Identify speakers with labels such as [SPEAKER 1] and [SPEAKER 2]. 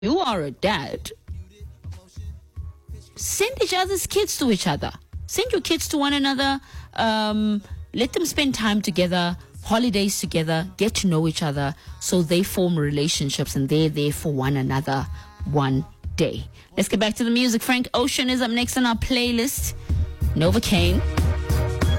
[SPEAKER 1] you are a dad, send each other's kids to each other. Send your kids to one another. Let them spend time together, holidays together, get to know each other, so they form relationships and they're there for one another one day. Let's get back to the music. Frank Ocean is up next on our playlist. Novocaine.